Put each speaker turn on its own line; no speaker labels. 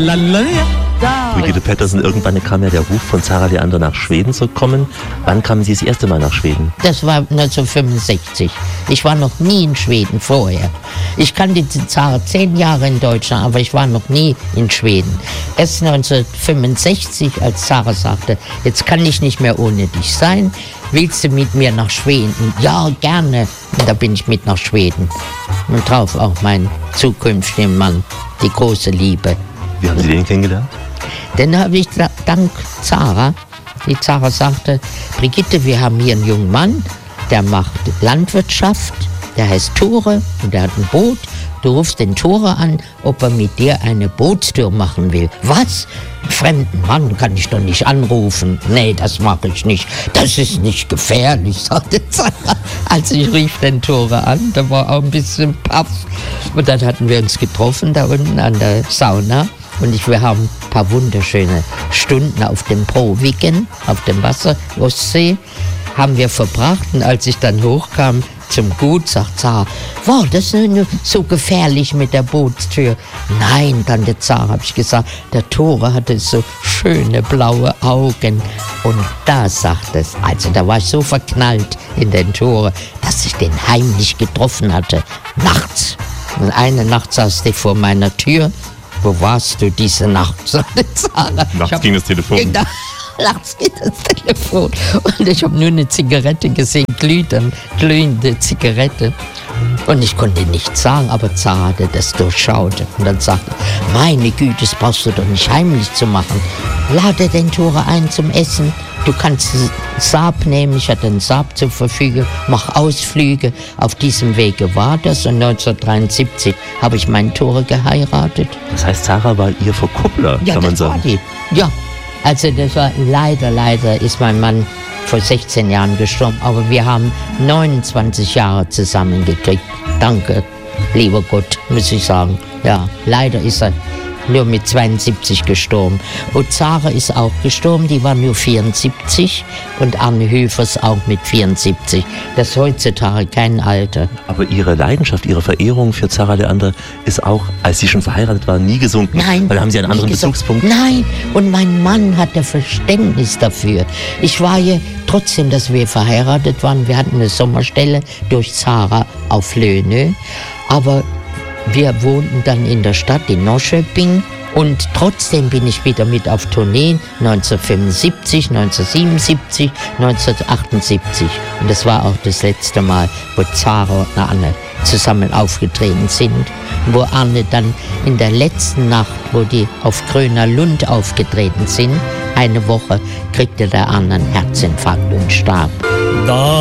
Brigitte Pettersen, irgendwann kam ja der Ruf von Zara Leander nach Schweden zu kommen. Wann kamen Sie das erste Mal nach Schweden?
Das war 1965. Ich war noch nie in Schweden vorher. Ich kannte die Zara 10 Jahre in Deutschland, aber ich war noch nie in Schweden. Erst 1965, als Zara sagte, jetzt kann ich nicht mehr ohne dich sein, willst du mit mir nach Schweden? Ja, gerne. Und da bin ich mit nach Schweden. Und drauf auch mein zukünftiger Mann, die große Liebe.
Wie haben Sie den kennengelernt?
Den habe ich dank Zara. Die Zara sagte, Brigitte, wir haben hier einen jungen Mann, der macht Landwirtschaft, der heißt Tore und der hat ein Boot. Du rufst den Tore an, ob er mit dir eine Bootstour machen will. Was? Einen fremden Mann kann ich doch nicht anrufen. Nee, das mache ich nicht. Das ist nicht gefährlich, sagte Zara. Also ich rief den Tore an, der war auch ein bisschen paff. Und dann hatten wir uns getroffen da unten an der Sauna. Und wir haben ein paar wunderschöne Stunden auf dem Bråviken, auf dem Wasser, Ostsee, haben wir verbracht. Und als ich dann hochkam zum Gut, sagt Zara, wow, das ist nur so gefährlich mit der Bootstür. Nein, Tante Zara, habe ich gesagt, der Tore hatte so schöne blaue Augen. Und da sagt es, also da war ich so verknallt in den Tore, dass ich den heimlich getroffen hatte, nachts. Und eine Nacht saß der vor meiner Tür. Wo warst du diese Nacht? Sagte Zara.
Nachts ging das Telefon.
Nachts ging das Telefon. Und ich habe nur eine Zigarette gesehen, glühende Zigarette. Und ich konnte nichts sagen, aber Zara hatte das durchschaut. Und dann sagte, meine Güte, das brauchst du doch nicht heimlich zu machen. Lade den Tore ein zum Essen. Du kannst Saab nehmen, ich hatte einen Saab zur Verfügung, mach Ausflüge. Auf diesem Wege war das und 1973 habe ich meinen Tore geheiratet.
Das heißt, Zara war Ihr Verkuppler,
ja,
kann man sagen.
War die. Ja, also das war leider ist mein Mann vor 16 Jahren gestorben, aber wir haben 29 Jahre zusammengekriegt. Danke, lieber Gott, muss ich sagen. Ja, leider ist er nur mit 72 gestorben. Und Zara ist auch gestorben, die war nur 74 und Arne Höfers auch mit 74. Das ist heutzutage kein Alter.
Aber Ihre Leidenschaft, Ihre Verehrung für Zara Leander ist auch, als Sie schon verheiratet waren, nie gesunken.
Nein.
Weil haben Sie einen anderen Bezugspunkt?
Nein, und mein Mann hatte Verständnis dafür. Ich war ja trotzdem, dass wir verheiratet waren, wir hatten eine Sommerstelle durch Zara auf Lönö, aber wir wohnten dann in der Stadt in Norrköping und trotzdem bin ich wieder mit auf Tourneen 1975, 1977, 1978. Und das war auch das letzte Mal, wo Zara und Arne zusammen aufgetreten sind. Wo Arne dann in der letzten Nacht, wo die auf Gröner Lund aufgetreten sind, eine Woche, kriegte der Arne einen Herzinfarkt und starb.